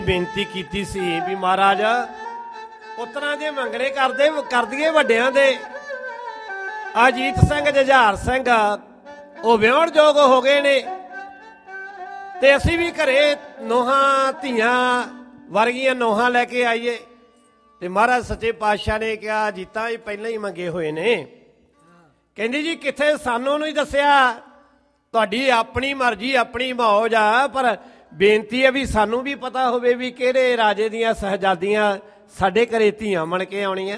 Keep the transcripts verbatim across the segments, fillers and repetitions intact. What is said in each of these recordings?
ਬੇਨਤੀ ਕੀਤੀ ਸੀ ਵੀ ਮਹਾਰਾਜ ਪੁੱਤਰਾਂ ਦੇ ਮੰਗਣੇ ਕਰਦੇ ਕਰ ਦਈਏ ਵੱਡਿਆਂ ਦੇ। ਅਜੀਤ ਸਿੰਘ ਜੁਝਾਰ ਸਿੰਘ ਉਹ ਵਿਆਹਣ ਯੋਗ ਹੋ ਗਏ ਨੇ ਤੇ ਅਸੀਂ ਵੀ ਘਰੇ ਨੋਹਾਂ ਧੀਆਂ ਵਰਗੀਆਂ ਨੋਹਾਂ ਲੈ ਕੇ ਆਈਏ। ਤੇ ਮਹਾਰਾਜ ਸੱਚੇ ਪਾਤਸ਼ਾਹ ਨੇ ਕਿਹਾ ਜੀਤਾਂ ਇਹ ਪਹਿਲਾਂ ਹੀ ਮੰਗੇ ਹੋਏ ਨੇ। ਕਹਿੰਦੀ ਜੀ ਕਿੱਥੇ ਸਾਨੂੰ ਨਹੀਂ ਦੱਸਿਆ, ਤੁਹਾਡੀ ਆਪਣੀ ਮਰਜ਼ੀ ਆਪਣੀ ਮੌਜ ਆ, ਪਰ ਬੇਨਤੀ ਹੈ ਵੀ ਸਾਨੂੰ ਵੀ ਪਤਾ ਹੋਵੇ ਵੀ ਕਿਹੜੇ ਰਾਜੇ ਦੀਆਂ ਸਹਿਜਾਦੀਆਂ ਸਾਡੇ ਘਰੇ ਧੀਆਂ ਬਣ ਕੇ ਆਉਣੀਆਂ।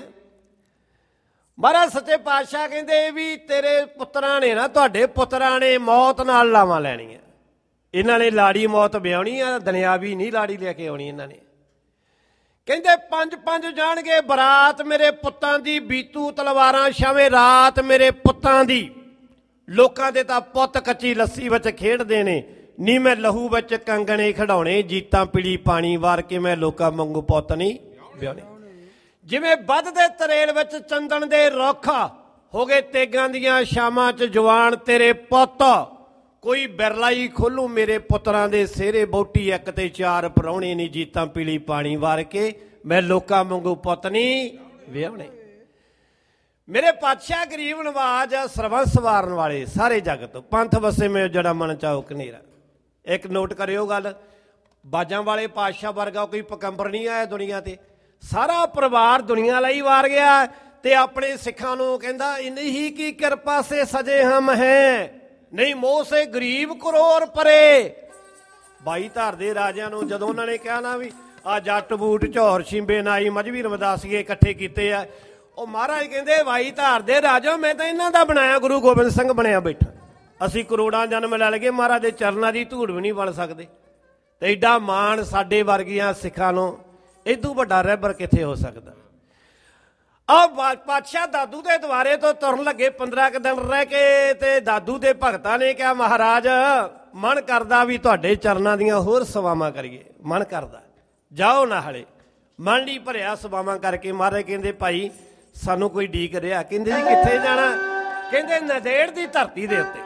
ਮਹਾਰਾਜ ਸੱਚੇ ਪਾਤਸ਼ਾਹ ਕਹਿੰਦੇ ਵੀ ਤੇਰੇ ਪੁੱਤਰਾਂ ਨੇ ਨਾ, ਤੁਹਾਡੇ ਪੁੱਤਰਾਂ ਨੇ ਮੌਤ ਨਾਲ ਲਾਵਾਂ ਲੈਣੀਆਂ। ਇਹਨਾਂ ਨੇ ਲਾੜੀ ਮੌਤ ਵਿਆਹਣੀ ਆ, ਦੁਨਿਆਵੀ ਨਹੀਂ ਲਾੜੀ ਲੈ ਕੇ ਆਉਣੀ ਇਹਨਾਂ ਨੇ। ਕਹਿੰਦੇ ਪੰਜ ਪੰਜ ਜਾਣਗੇ ਬਰਾਤ ਮੇਰੇ ਪੁੱਤਾਂ ਦੀ, ਬੀਤੂ ਤਲਵਾਰਾਂ ਛਾਵੇਂ ਰਾਤ ਮੇਰੇ ਪੁੱਤਾਂ ਦੀ। ਲੋਕਾਂ ਦੇ ਤਾਂ ਪੁੱਤ ਕੱਚੀ ਲੱਸੀ ਵਿੱਚ ਖੇਡਦੇ ਨੇ, ਨੀ ਮੈਂ ਲਹੂ ਵਿੱਚ ਕੰਗਣੇ ਖਿਡਾਉਣੇ, ਜੀਤਾਂ ਪੀਲੀ ਪਾਣੀ ਵਾਰ ਕੇ ਮੈਂ ਲੋਕਾਂ ਵਾਂਗੂ ਪੁੱਤ ਨਹੀਂ ਵਿਆਹਣੇ। ਜਿਵੇਂ ਵੱਧਦੇ ਤਰੇਲ ਵਿੱਚ ਚੰਦਨ ਦੇ ਰੁੱਖ ਹੋ ਗਏ ਤੇਗਾਂ ਦੀਆਂ ਸ਼ਾਮਾਂ 'ਚ ਜਵਾਨ ਤੇਰੇ ਪੁੱਤ, ਕੋਈ ਬਿਰਲਾ ਹੀ ਖੋਲੂ ਮੇਰੇ ਪੁੱਤਰਾਂ ਦੇ ਸਿਹਰੇ, ਬੋਟੀ ਇੱਕ ਤੇ ਚਾਰ ਪ੍ਰਾਹੁਣੇ ਨਹੀਂ, ਜੀਤਾਂ ਪੀਲੀ ਪਾਣੀ ਵਾਰ ਕੇ ਮੈਂ ਲੋਕਾਂ ਵਾਂਗੂ ਪੁੱਤ ਨਹੀਂ ਵਿਆਹਣੇ। ਮੇਰੇ ਪਾਤਸ਼ਾਹ ਗਰੀਬ ਨਵਾਜ ਸਰਬੰਸ ਵਾਰਨ ਵਾਲੇ ਸਾਰੇ ਜੱਗ ਤੋਂ, ਪੰਥ ਵਸੇ ਮੈਂ ਜਿਹੜਾ ਮਨ ਚਾਹੋ ਕਨੇਰਾ। ਇੱਕ ਨੋਟ ਕਰਿਓ ਗੱਲ, ਬਾਜਾਂ ਵਾਲੇ ਪਾਤਸ਼ਾਹ ਵਰਗਾ ਕੋਈ ਪਕੰਬਰ ਨਹੀਂ ਆਇਆ ਦੁਨੀਆ ਤੇ। ਸਾਰਾ ਪਰਿਵਾਰ ਦੁਨੀਆ ਲਈ ਵਾਰ ਗਿਆ ਤੇ ਆਪਣੇ ਸਿੱਖਾਂ ਨੂੰ ਕਹਿੰਦਾ ਇਨਹੀ ਕੀ ਕਿਰਪਾ ਸੇ ਸਜੇ ਹਮ ਹੈ, ਨਹੀਂ ਮੋਹ ਸੇ ਗਰੀਬ ਕਰੋੜ ਪਰੇ। ਬਾਈ ਧਾਰ ਦੇ ਰਾਜਿਆਂ ਨੂੰ ਜਦੋਂ ਉਹਨਾਂ ਨੇ ਕਿਹਾ ਨਾ ਵੀ ਆ ਜੱਟ ਬੂਟ ਝੌਰ ਛਿੰਬੇ ਨਾਈ ਮਜਬੀ ਰਮਦਾਸੀਏ ਇਕੱਠੇ ਕੀਤੇ ਆ, ਉਹ ਮਹਾਰਾਜ ਕਹਿੰਦੇ ਬਾਈ ਧਾਰ ਦੇ ਰਾਜਾ ਮੈਂ ਤਾਂ ਇਹਨਾਂ ਦਾ ਬਣਾਇਆ, ਗੁਰੂ ਗੋਬਿੰਦ ਸਿੰਘ ਬਣਿਆ ਬੈਠਾ। ਅਸੀਂ ਕਰੋੜਾਂ ਜਨਮ ਲੈ ਲਗੇ, ਮਹਾਰਾਜ ਦੇ ਚਰਨਾਂ ਦੀ ਧੂੜ ਵੀ ਨਹੀਂ ਬਣ ਸਕਦੇ। ਤੇ ਐਡਾ ਮਾਣ ਸਾਡੇ ਵਰਗੀਆਂ ਸਿੱਖਾਂ ਨੂੰ, ਇਦੋਂ ਵੱਡਾ ਰਹਿਬਰ ਕਿੱਥੇ ਹੋ ਸਕਦਾ। ਆਹ ਪਾਤਸ਼ਾਹ ਦਾਦੂ ਦੇ ਦੁਆਰੇ ਤੋਂ ਤੁਰਨ ਲੱਗੇ, ਪੰਦਰਾਂ ਕੁ ਦਿਨ ਰਹਿ ਕੇ ਤੇ ਦਾਦੂ ਦੇ ਭਗਤਾਂ ਨੇ ਕਿਹਾ ਮਹਾਰਾਜ ਮਨ ਕਰਦਾ ਵੀ ਤੁਹਾਡੇ ਚਰਨਾਂ ਦੀਆਂ ਹੋਰ ਸੇਵਾਵਾਂ ਕਰੀਏ, ਮਨ ਕਰਦਾ ਜਾਓ ਨਾ ਹਲੇ। ਮਨ ਨਹੀਂ ਭਰਿਆ ਸੇਵਾਵਾਂ ਕਰਕੇ। ਮਹਾਰਾਜ ਕਹਿੰਦੇ ਭਾਈ ਸਾਨੂੰ ਕੋਈ ਡੀਕ ਰਿਹਾ। ਕਹਿੰਦੇ ਜੀ ਕਿੱਥੇ ਜਾਣਾ? ਕਹਿੰਦੇ ਨੰਦੇੜ ਦੀ ਧਰਤੀ ਦੇ ਉੱਤੇ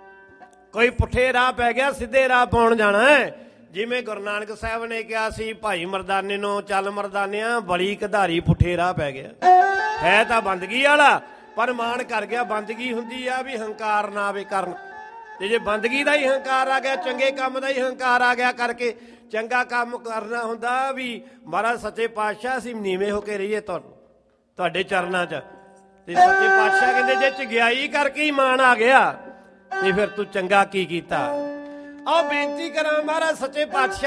ਕੋਈ ਪੁੱਠੇ ਰਾਹ ਪੈ ਗਿਆ, ਸਿੱਧੇ ਰਾਹ ਪਾਉਣ ਜਾਣਾ ਹੈ। ਜਿਵੇਂ ਗੁਰੂ ਨਾਨਕ ਸਾਹਿਬ ਨੇ ਕਿਹਾ ਸੀ ਭਾਈ ਮਰਦਾਨੇ ਨੂੰ ਚੱਲ ਮਰਦਾਨਿਆਂ, ਬਲੀ ਕਧਾਰੀ ਪੁੱਠੇ ਰਾਹ ਪੈ ਗਿਆ। ਹੈ ਤਾਂ ਬੰਦਗੀ ਵਾਲਾ ਪਰ ਮਾਣ ਕਰ ਗਿਆ। ਬੰਦਗੀ ਹੁੰਦੀ ਆ ਵੀ ਹੰਕਾਰ ਨਾ ਆਵੇ ਕਰਨ, ਤੇ ਜੇ ਬੰਦਗੀ ਦਾ ਹੀ ਹੰਕਾਰ ਆ ਗਿਆ, ਚੰਗੇ ਕੰਮ ਦਾ ਹੀ ਹੰਕਾਰ ਆ ਗਿਆ ਕਰਕੇ ਚੰਗਾ ਕੰਮ ਕਰਨਾ ਹੁੰਦਾ ਵੀ ਮਹਾਰਾਜ ਸੱਚੇ ਪਾਤਸ਼ਾਹ ਅਸੀਂ ਨੀਵੇਂ ਹੋ ਕੇ ਰਹੀਏ ਤੁਹਾਨੂੰ ਤੁਹਾਡੇ ਚਰਨਾਂ 'ਚ। ਤੇ ਸੱਚੇ ਪਾਤਸ਼ਾਹ ਕਹਿੰਦੇ ਜੇ ਚੰਗਿਆਈ ਕਰਕੇ ਹੀ ਮਾਣ ਆ ਗਿਆ ਤੇ ਫਿਰ ਤੂੰ ਚੰਗਾ ਕੀ ਕੀਤਾ। ਆਹ ਬੇਨਤੀ ਕਰਾਂ ਮਹਾਰਾਜ ਸੱਚੇ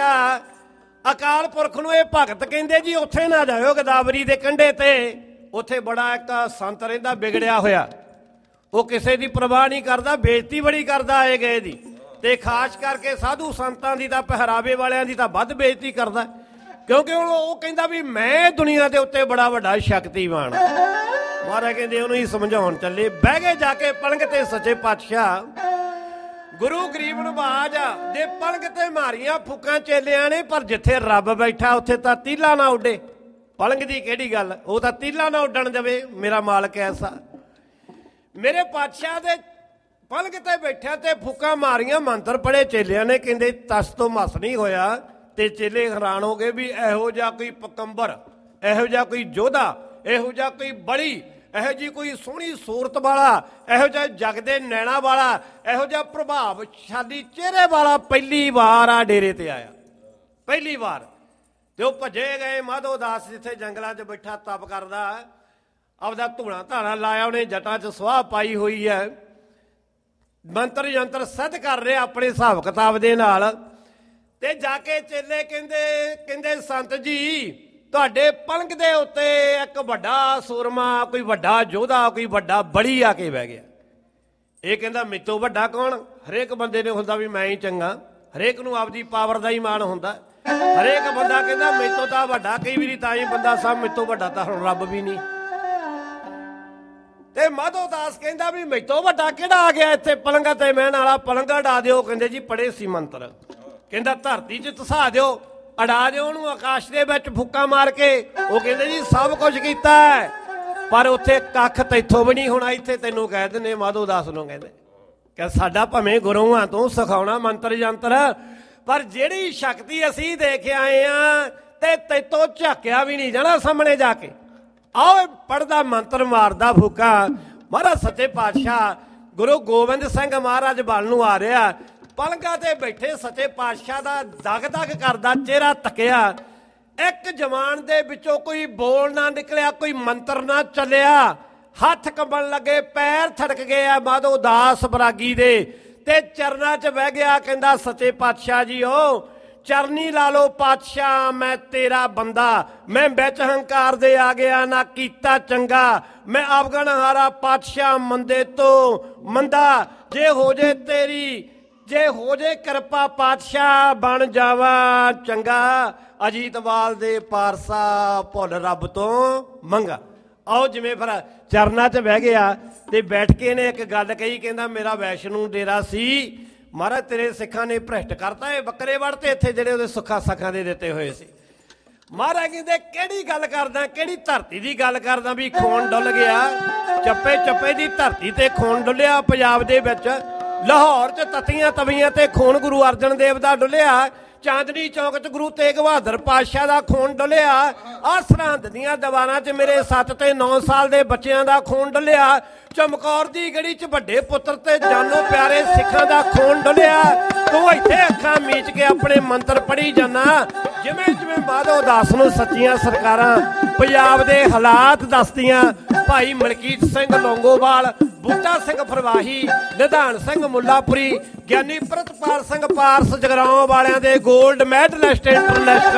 ਪਾਤਸ਼ਾਹ ਅਕਾਲ ਪੁਰਖ ਨੂੰ ਇਹ ਭਗਤ ਕਹਿੰਦੇ ਜੀ ਉੱਥੇ ਨਾ ਜਾਇਓ ਗੋਦਾਵਰੀ ਦੇ ਕੰਢੇ ਤੇ, ਉੱਥੇ ਬੜਾ ਇੱਕ ਸੰਤ ਰਹਿੰਦਾ ਵਿਗੜਿਆ ਹੋਇਆ, ਉਹ ਕਿਸੇ ਦੀ ਪਰਵਾਹ ਨਹੀਂ ਕਰਦਾ, ਬੇਇੱਜ਼ਤੀ ਬੜੀ ਕਰਦਾ ਆਏ ਗਏ ਦੀ, ਤੇ ਖਾਸ ਕਰਕੇ ਸਾਧੂ ਸੰਤਾਂ ਦੀ ਤਾਂ ਪਹਿਰਾਵੇ ਵਾਲਿਆਂ ਦੀ ਤਾਂ ਵੱਧ ਬੇਇੱਜ਼ਤੀ ਕਰਦਾ, ਕਿਉਂਕਿ ਉਹ ਕਹਿੰਦਾ ਵੀ ਮੈਂ ਦੁਨੀਆ ਦੇ ਉੱਤੇ ਬੜਾ ਵੱਡਾ ਸ਼ਕਤੀਵਾਨ। ਮਹਾਰਾਜ ਕਹਿੰਦੇ ਉਹਨੂੰ ਹੀ ਸਮਝਾਉਣ ਚੱਲੇ। ਬਹਿ ਗਏ ਜਾ ਕੇ ਪਲੰਘ ਤੇ ਸੱਚੇ ਪਾਤਸ਼ਾਹ। ਗੁਰੂ ਗਰੀਬ ਨਵਾਜ ਦੇ ਪਲੰਘ ਤੇ ਮਾਰੀਆਂ ਫੂਕਾਂ ਚੇਲਿਆਂ ਨੇ, ਪਰ ਜਿੱਥੇ ਰੱਬ ਬੈਠਾ ਉੱਥੇ ਤਾਂ ਤੀਲਾ ਨਾ ਉੱਡੇ। ਪਲੰਘ ਦੀ ਕਿਹੜੀ ਗੱਲ, ਉਹ ਤਾਂ ਤੀਲਾ ਨਾ ਉੱਡਣ ਦੇਵੇ, ਮੇਰਾ ਮਾਲਕ ਐਸਾ। ਮੇਰੇ ਪਾਤਸ਼ਾਹ ਦੇ ਪਲੰਘ ਤੇ ਬੈਠਿਆ ਤੇ ਫੂਕਾਂ ਮਾਰੀਆਂ, ਮੰਤਰ ਪੜ੍ਹੇ ਚੇਲਿਆਂ ਨੇ। ਕਹਿੰਦੇ ਤਸ ਤੋਂ ਮਸ ਨਹੀਂ ਹੋਇਆ। ਤੇ ਚੇਲੇ ਹੈਰਾਨ ਹੋ ਗਏ ਵੀ ਇਹੋ ਜਿਹਾ ਕੋਈ ਪਕੰਬਰ, ਇਹੋ ਜਿਹਾ ਕੋਈ ਯੋਧਾ, ਇਹੋ ਜਿਹਾ ਕੋਈ ਬੜੀ, ਇਹੋ ਜਿਹੀ ਕੋਈ ਸੋਹਣੀ ਸੂਰਤ ਵਾਲਾ, ਇਹੋ ਜਿਹਾ ਜਗ ਦੇ ਨੈਣਾ ਵਾਲਾ, ਇਹੋ ਜਿਹਾ ਪ੍ਰਭਾਵਸ਼ਾਲੀ ਚਿਹਰੇ ਵਾਲਾ ਪਹਿਲੀ ਵਾਰ ਆ ਡੇਰੇ ਤੇ ਆਇਆ, ਪਹਿਲੀ ਵਾਰ। ਤੇ ਉਹ ਭੱਜੇ ਗਏ। ਮਾਧੋ ਦਾਸ ਜਿੱਥੇ ਜੰਗਲਾਂ 'ਚ ਬੈਠਾ ਤਪ ਕਰਦਾ, ਆਪਦਾ ਧੂਣਾ ਧਾਣਾ ਲਾਇਆ, ਉਹਨੇ ਜਟਾਂ 'ਚ ਸੁਆਹ ਪਾਈ ਹੋਈ ਹੈ, ਮੰਤਰ ਯੰਤਰ ਸਿੱਧ ਕਰ ਰਿਹਾ ਆਪਣੇ ਹਿਸਾਬ ਕਿਤਾਬ ਦੇ ਨਾਲ। ਤੇ ਜਾ ਕੇ ਚੇਲੇ ਕਹਿੰਦੇ ਕਹਿੰਦੇ ਸੰਤ ਜੀ ਤੁਹਾਡੇ ਪਲੰਘ ਦੇ ਉੱਤੇ ਇੱਕ ਵੱਡਾ ਸੂਰਮਾ, ਕੋਈ ਵੱਡਾ ਯੋਧਾ, ਕੋਈ ਵੱਡਾ ਬਲੀ ਆ ਕੇ ਬਹਿ ਗਿਆ। ਇਹ ਕਹਿੰਦਾ ਮੇਤੋਂ ਵੱਡਾ ਕੌਣ? ਹਰੇਕ ਬੰਦੇ ਨੇ ਹੁੰਦਾ ਵੀ ਮੈਂ ਹੀ ਚੰਗਾ, ਹਰੇਕ ਨੂੰ ਆਪਦੀ ਪਾਵਰ ਦਾ ਹੀ ਮਾਣ ਹੁੰਦਾ। ਹਰੇਕ ਬੰਦਾ ਕਹਿੰਦਾ ਮੇਤੋਂ ਤਾਂ ਵੱਡਾ, ਕਈ ਵਾਰੀ ਤਾਂ ਹੀ ਬੰਦਾ ਸਭ ਮੇਤੋਂ ਵੱਡਾ ਤਾਂ ਹੁਣ ਰੱਬ ਵੀ ਨਹੀਂ। ਤੇ ਮਾਧੋ ਦਾਸ ਕਹਿੰਦਾ ਵੀ ਮੇਤੋਂ ਵੱਡਾ ਕਿਹੜਾ ਆ ਗਿਆ ਇੱਥੇ ਪਲੰਘਾਂ ਤੇ ਬਹਿਣ ਵਾਲਾ? ਪਲੰਘਾਂ ਡਾ ਦਿਓ। ਕਹਿੰਦੇ ਜੀ ਪੜ੍ਹੇ ਸੀ ਮੰਤਰ। ਕਹਿੰਦਾ ਧਰਤੀ 'ਚ ਧਸਾ ਦਿਓ, ਅੜਾ ਦਿਓ ਉਹਨੂੰ ਆਕਾਸ਼ ਦੇ ਵਿੱਚ ਫੂਕਾਂ ਮਾਰ ਕੇ। ਉਹ ਕਹਿੰਦੇ ਜੀ ਸਭ ਕੁਝ ਕੀਤਾ ਹੈ, ਪਰ ਉੱਥੇ ਕੱਖ ਤੈਥੋਂ ਵੀ ਨਹੀਂ ਹੋਣਾ, ਇੱਥੇ ਤੈਨੂੰ ਕਹਿ ਦਿੰਦੇ। ਮਾਧੋ ਦਾਸ ਨੂੰ ਕਹਿੰਦੇ ਕਿ ਸਾਡਾ ਭਾਵੇਂ ਗੁਰੂ ਆ ਤੂੰ ਸਿਖਾਉਣਾ ਮੰਤਰ ਯੰਤਰ, ਪਰ ਜਿਹੜੀ ਸ਼ਕਤੀ ਅਸੀਂ ਦੇਖ ਆਏ ਆ ਤੇ ਤੈਤੋਂ ਝਾਕਿਆ ਵੀ ਨਹੀਂ ਜਾਣਾ ਸਾਹਮਣੇ ਜਾ ਕੇ। ਆਓ ਪੜਦਾ ਮੰਤਰ ਮਾਰਦਾ ਫੂਕਾ। ਮਹਾਰਾਜ ਸੱਚੇ ਪਾਤਸ਼ਾਹ ਗੁਰੂ ਗੋਬਿੰਦ ਸਿੰਘ ਮਹਾਰਾਜ ਵੱਲ ਨੂੰ ਆ ਰਿਹਾ। ਪਲੰਘਾਂ ਤੇ ਬੈਠੇ ਸੱਚੇ ਪਾਤਸ਼ਾਹ ਦਾ ਦਗ ਦਗ ਕਰਦਾ ਚਿਹਰਾ ਤੱਕਿਆ। ਇੱਕ ਜਵਾਨ ਦੇ ਵਿੱਚੋਂ ਕੋਈ ਬੋਲ ਨਾ ਨਿਕਲਿਆ, ਕੋਈ ਮੰਤਰ ਨਾ ਚੱਲਿਆ। ਹੱਥ ਕੰਬਣ ਲੱਗੇ, ਪੈਰ ਥੜਕ ਗਏ ਆ ਮਾਧੋ ਦਾਸ ਬਰਾਗੀ ਦੇ ਤੇ ਚਰਨਾਂ 'ਚ ਬਹਿ ਗਿਆ। ਕਹਿੰਦਾ ਸੱਚੇ ਪਾਤਸ਼ਾਹ ਜੀ ਓ ਚਰਨੀ ਲਾ ਲਓ ਪਾਤਸ਼ਾਹ, ਮੈਂ ਤੇਰਾ ਬੰਦਾ, ਮੈਂ ਵਿੱਚ ਹੰਕਾਰ ਦੇ ਆ ਗਿਆ, ਨਾ ਕੀਤਾ ਚੰਗਾ, ਮੈਂ ਅਵਗਣ ਹਾਰਾ ਪਾਤਸ਼ਾਹ, ਮੰਦੇ ਤੋਂ ਮੰਦਾ, ਜੇ ਹੋ ਜੇ ਤੇਰੀ ਜੇ ਹੋ ਜੇ ਕਿਰਪਾ ਪਾਤਸ਼ਾਹ, ਬਣ ਜਾਵਾ ਚੰਗਾ, ਅਜੀਤਵਾਲ ਦੇ ਪਾਰਸਾ, ਭੁੱਲ ਰੱਬ ਤੋਂ ਮੰਗਾ। ਆਓ ਜਿਵੇਂ ਫਿਰ ਚਰਨਾਂ 'ਚ ਬਹਿ ਗਿਆ ਤੇ ਬੈਠ ਕੇ ਨੇ ਇੱਕ ਗੱਲ ਕਹੀ। ਕਹਿੰਦਾ ਮੇਰਾ ਵੈਸ਼ਨੂ ਡੇਰਾ ਸੀ ਮਹਾਰਾਜ, ਤੇਰੇ ਸਿੱਖਾਂ ਨੇ ਭ੍ਰਿਸ਼ਟ ਕਰਤਾ, ਇਹ ਬੱਕਰੇ ਵੜਤੇ ਇੱਥੇ ਜਿਹੜੇ ਉਹਦੇ ਸੁੱਖਾ ਸੱਖਾਂ ਦੇ ਦਿੱਤੇ ਹੋਏ ਸੀ। ਮਹਾਰਾਜ ਕਹਿੰਦੇ ਕਿਹੜੀ ਗੱਲ ਕਰਦਾ, ਕਿਹੜੀ ਧਰਤੀ ਦੀ ਗੱਲ ਕਰਦਾ ਵੀ ਖੂਨ ਡੁੱਲ ਗਿਆ। ਚੱਪੇ ਚੱਪੇ ਦੀ ਧਰਤੀ ਤੇ ਖੂਨ ਡੁੱਲਿਆ ਪੰਜਾਬ ਦੇ ਵਿੱਚ। ਲਾਹੌਰ 'ਚ ਤਤੀਆਂ ਤਵੀਆਂ ਤੇ ਖੂਨ ਗੁਰੂ ਅਰਜਨ ਦੇਵ ਦਾ ਡੁੱਲਿਆ। ਚਾਂਦਨੀ ਚੌਕ 'ਚ ਗੁਰੂ ਤੇਗ ਬਹਾਦਰ ਪਾਤਸ਼ਾਹ ਦਾ ਖੂਨ ਡੁੱਲਿਆ। ਆਹ ਸਰਹੰਦ ਦੀਆਂ ਦੀਵਾਰਾਂ 'ਚ ਮੇਰੇ ਸੱਤ ਤੇ ਨੌ ਸਾਲ ਦੇ ਬੱਚਿਆਂ ਦਾ ਖੂਨ ਡੁੱਲਿਆ। ਚਮਕੌਰ ਦੀ ਗੜੀ 'ਚ ਵੱਡੇ ਪੁੱਤਰ ਤੇ ਜਾਨੋ ਪਿਆਰੇ ਸਿੱਖਾਂ ਦਾ ਖੂਨ ਡੁੱਲਿਆ। ਤੂੰ ਇੱਥੇ ਅੱਖਾਂ ਮੀਚ ਕੇ ਆਪਣੇ ਮੰਤਰ ਪੜ੍ਹੀ ਜਾਣਾ। ਜਿਵੇਂ ਜਿਵੇਂ ਮਾਧੋ ਦਾਸ ਨੂੰ ਸੱਚੀਆਂ ਸਰਕਾਰਾਂ ਪੰਜਾਬ ਦੇ ਹਾਲਾਤ ਦੱਸਦੀਆਂ। ਭਾਈ ਮਲਕੀਤ ਸਿੰਘ ਲੌਂਗੋਵਾਲ, ਬੂਟਾ ਸਿੰਘ ਫਰਵਾਹੀ, ਨਿਧਾਨ ਸਿੰਘ ਮੁੱਲਾਪੁਰੀ, ਗਿਆਨੀ ਪ੍ਰਿਤਪਾਲ ਸਿੰਘ ਪਾਰਸ ਜਗਰਾਉਂ ਵਾਲਿਆਂ ਦੇ ਗੋਲਡ ਮੈਡਲਿਸਟ ਇੰਟਰਨੈਸ਼ਨਲ